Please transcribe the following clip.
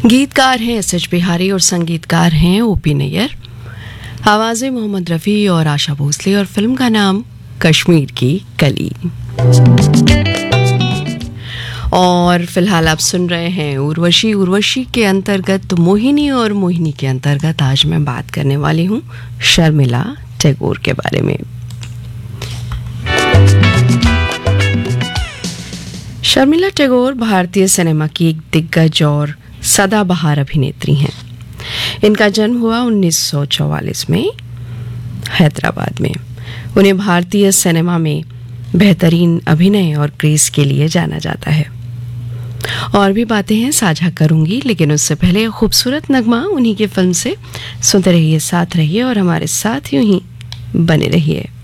गीतकार हैं एस.एच. बिहारी और संगीतकार हैं ओ.पी. नैयर। आवाज़ें मोहम्मद रफ़ी और आशा भोसले और फिल्म का नाम कश्मीर की कली। और फिलहाल आप सुन रहे हैं उर्वशी। उर्वशी के अंतर्गत मोहिनी और मोहिनी के अंतर्गत आज मैं बात करने वाली हूँ शर्मिला टैगोर के बारे में। शर्मिला टैगोर भारतीय सिनेमा की एक दिग्गज और सदाबहार अभिनेत्री हैं। इनका जन्म हुआ 1944 में हैदराबाद में। उन्हें भारतीय सिनेमा में बेहतरीन अभिनय और क्रेज के लिए जाना जाता है। और भी बातें हैं साझा करूंगी, लेकिन उससे पहले खूबसूरत नगमा उन्हीं की फिल्म से सुनते रहिए, साथ रहिए और हमारे साथ यूं ही बने रहिए।